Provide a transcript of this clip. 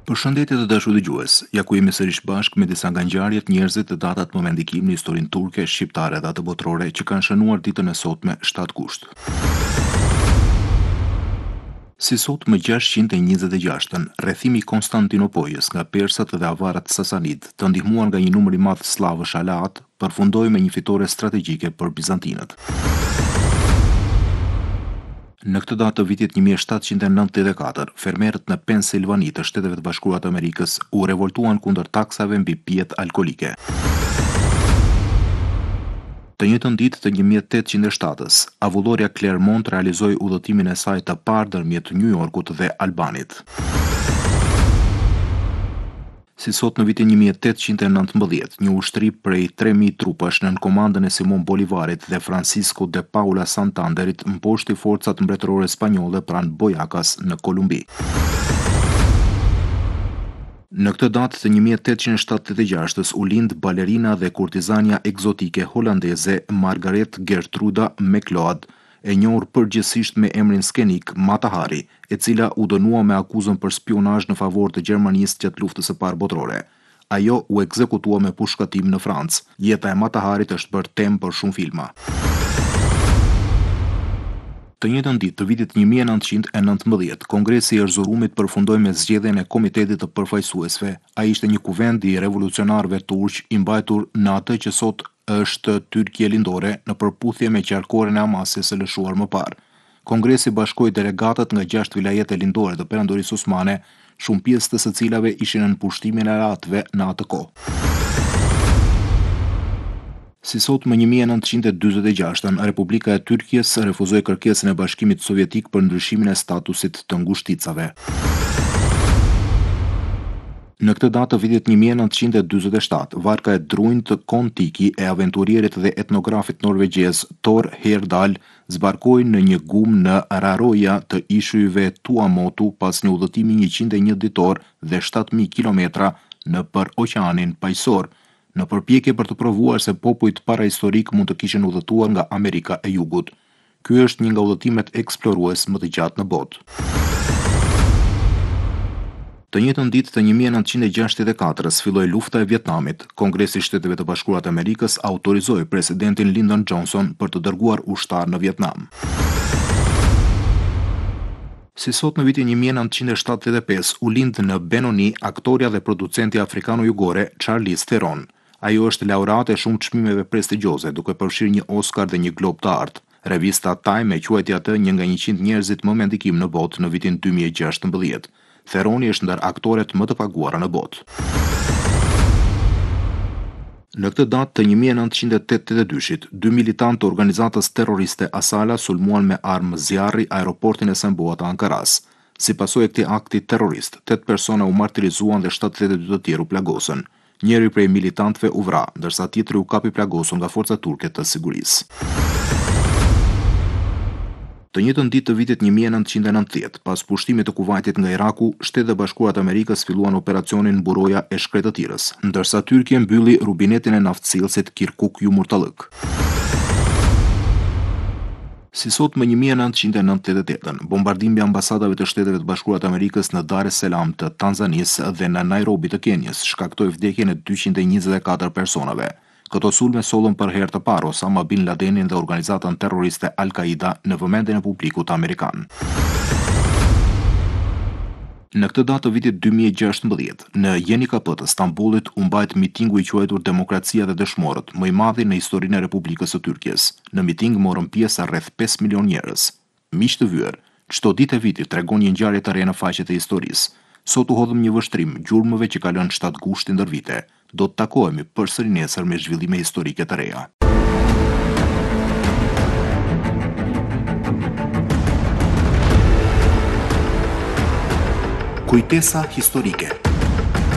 Përshëndetje të dashur dëgjues, ja ku jemi sërish bashkë me disa nga ngjarjet, njerëzit të datat më me ndikim në historinë turke, shqiptare dhe atë botërore që kanë shënuar ditën e sotme 7 gusht. Si sot më 626-ën, rrethimi i Konstantinopojës nga persat dhe avarët sasanid, të ndihmuar nga një numër i madh slavësh aleat, përfundoi me një fitore strategjike për bizantinët. Në këtë datë të vitit 1794, fermerët në Pensilvani të Shteteve të Bashkuara të Amerikës u revoltuan kundër taksave mbi pijet alkolike. Të njëjtën ditë të 1807-s, avulloria Clermont realizoi udhëtimin e saj të parë ndërmjet New Yorkut dhe Albanit. Si sot në vitin 1819, një ushtri prej 3000 trupash nën komandën e Simon Bolivarit dhe Francisco de Paula Santanderit mposhti forcat mbretërore spanjolle pranë Boyacas në Kolumbi. Në këtë datë të 1876-s u lind balerina dhe kurtizania egzotike holandeze Margaret Gertruda McLeod, e njohur përgjithsisht me emrin skenik Mata Hari, e cila u dënua me akuzën për spionazh në favor të Gjermanisë gjatë luftës së parë botërore. Ajo u ekzekutua me pushkatim në Francë. Jeta e Mata Harit është bërë temë për shumë filma. Të njëjtën ditë të vitit 1919, Kongresi i Erzurumit përfundoi me zgjedhjen e Komitetit të Përfaqësuesve. Ai ishte një kuvend i revolucionarëve turq i mbajtur në atë që sot është Tyrkia lindore, në përputhje me qarkoren e Hamasit së lëshuar më parë. Kongresi bashkoi delegatët nga 6 vilajete lindore të Perandorisë Osmane, shumë pjesë të së cilave ishin në pushtimin e aratëve në atë kohë. Si sot më 1946-ën, Republika e Tyrkisë refuzoi kërkesën e Bashkimit Sovjetik për ndryshimin e statusit të ngushticave. Në këtë datë të vitit 1947, varka e drunjt Kon-Tiki e aventurierit dhe etnografit norvegjez Thor Heyerdahl zbarkoi në një gum në Raroja të ishujve Tuamotu pas një udhëtimi 101 ditor dhe 7000 kilometra nëpër oqeanin paqësor, në përpjekje për të provuar se popujt parahistorik mund të kishin udhëtuar nga Amerika e Jugut. Ky është një nga udhëtimet eksplorues më të gjatë në botë. Të njëjtën ditë të 1964-s filloi lufta e Vietnamit. Kongresi i Shteteve të Bashkuara të Amerikës autorizoi presidentin Lyndon Johnson për të dërguar ushtar në Vietnam. Si sot në vitin 1975 u lind në Benoni aktoria dhe producenti afrikano-jugore Charlize Theron. Ajo është laureate e shumë çmimeve prestigjioze, duke përfshirë një Oscar dhe një Glob të Artë. Revista Time e quajti atë një nga 100 njerëzit më me ndikim në botë në vitin 2016. Theroni është ndër aktoret më të paguara në botë. Në këtë datë të 1982-shit, 2 militantë të organizatës terroriste Asala sulmuan me armë zjarri aeroportin e Semboa të Ankaras. Si pasojë e këtij akti terrorist, 8 persona u martirizuan dhe 72 të tjerë u plagosën. Njëri prej militantëve u vra, ndërsa tjetri u kapi plagosur nga forcat turke të sigurisë. Të njëjtën ditë të vitit 1990, pas pushtimit të Kuvajtit nga Iraku, Shtetet e Bashkuara të Amerikës filluan operacionin Mburoja e Shkretëtirës, ndërsa Tyrkia mbylli rubinetin e naftsillësit Kirkuk Yumurtalık. Si sot më 1998, bombardimi i ambasadave të Shteteve të Bashkuara të Amerikës në Dar es Salaam të Tanzanisë dhe në Nairobi të Kenjës shkaktoi vdekjen e 224 personave. Këto sulme sollën për herë të parë Osama Bin Ladenin dhe organizatën terroriste Al-Qaida në vëmendjen e publikut amerikan. Në këtë datë të vitit 2016, në JNKP të Stambollit u mbajt mitingu i quajtur Demokracia dhe Dëshmorët, më i madhi në historinë e Republikës së Tyrkisë. Në miting morën pjesë rreth 5 milion njerëz. Miq të vyer, çdo ditë e vitit tregon një ngjarje të re në faqet e historisë. Sot u hodhëm një vështrim gjurmëve që ka lënë 7 gushti ndër vite. Do të takohemi përsëri nesër me zhvillime historike të reja. Kujtesa historike.